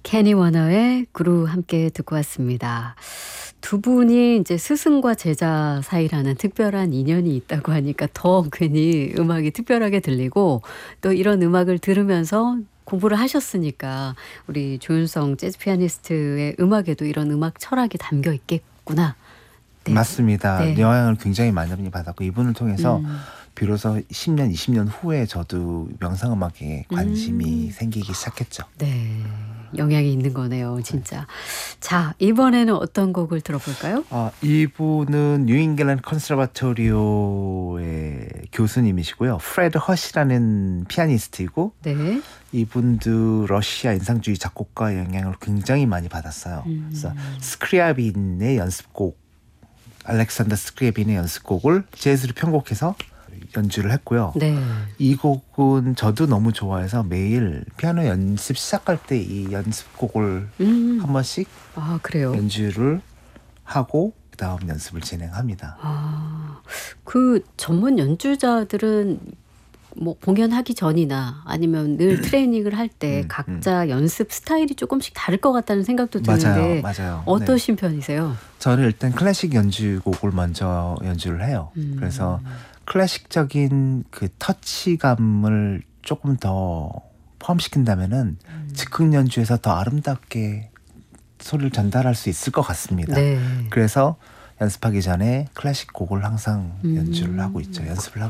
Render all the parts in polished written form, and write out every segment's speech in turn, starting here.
케니 워너의 그루 함께 듣고 왔습니다. 두 분이 이제 스승과 제자 사이라는 특별한 인연이 있다고 하니까 더 괜히 음악이 특별하게 들리고 또 이런 음악을 들으면서 공부를 하셨으니까 우리 조윤성 재즈 피아니스트의 음악에도 이런 음악 철학이 담겨 있겠구나. 네. 맞습니다. 네. 영향을 굉장히 많이 받았고 이분을 통해서 비로소 10년, 20년 후에 저도 명상음악에 관심이 생기기 시작했죠. 네. 영향이 있는 거네요, 진짜. 자, 이번에는 어떤 곡을 들어볼까요? 이분은 뉴잉글랜드 컨서바토리오의 교수님이시고요. 프레드 허시라는 피아니스트이고 네. 이분도 러시아 인상주의 작곡가 영향을 굉장히 많이 받았어요. 그래서 스크리아빈의 연습곡, 알렉산더 스크리아빈의 연습곡을 재즈로 편곡해서 연주를 했고요. 네. 이 곡은 저도 너무 좋아해서 매일 피아노 연습 시작할 때 이 연습곡을 한 번씩 그래요? 연주를 하고 그다음 연습을 진행합니다. 그 전문 연주자들은 뭐 공연하기 전이나 아니면 늘 트레이닝을 할 때 각자 연습 스타일이 조금씩 다를 것 같다는 생각도 드는데 맞아요. 어떠신 편이세요? 저는 일단 클래식 연주곡을 먼저 연주를 해요. 그래서 클래식적인 그 터치감을 조금 더 포함시킨다면은 즉흥 연주에서 더 아름답게 소리를 전달할 수 있을 것 같습니다. 네. 그래서 연습하기 전에 클래식 곡을 항상 연습을 하고 있죠.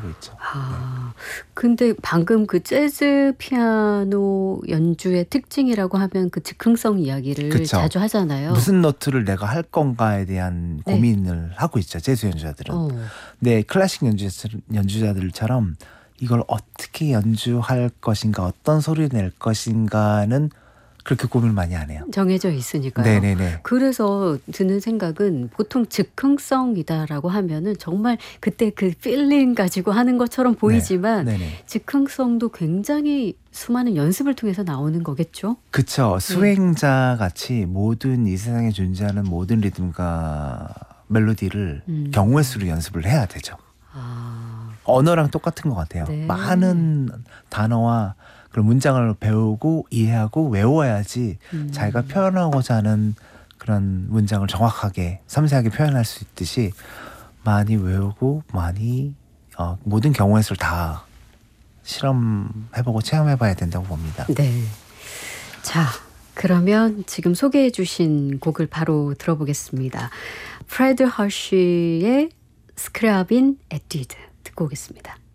근데 방금 그 재즈 피아노 연주의 특징이라고 하면 그 즉흥성 이야기를 그쵸. 자주 하잖아요. 무슨 노트를 내가 할 건가에 대한 고민을 하고 있죠. 재즈 연주자들은. 네, 클래식 연주자들처럼 이걸 어떻게 연주할 것인가, 어떤 소리를 낼 것인가는 그렇게 고민을 많이 안 해요. 정해져 있으니까요. 네네네. 그래서 드는 생각은 보통 즉흥성이다라고 하면은 정말 그때 그 필링 가지고 하는 것처럼 보이지만 즉흥성도 굉장히 수많은 연습을 통해서 나오는 거겠죠? 그렇죠. 수행자 같이 모든 이 세상에 존재하는 모든 리듬과 멜로디를 경우의 수로 연습을 해야 되죠. 언어랑 똑같은 것 같아요. 네. 많은 단어와 그런 문장을 배우고 이해하고 외워야지 자기가 표현하고자 하는 그런 문장을 정확하게 섬세하게 표현할 수 있듯이 많이 외우고 많이 모든 경우의 수를 다 실험해보고 체험해봐야 된다고 봅니다. 네. 자, 그러면 지금 소개해 주신 곡을 바로 들어보겠습니다. 프레드 허쉬의 스크라빈 에뛰드 듣고 오겠습니다.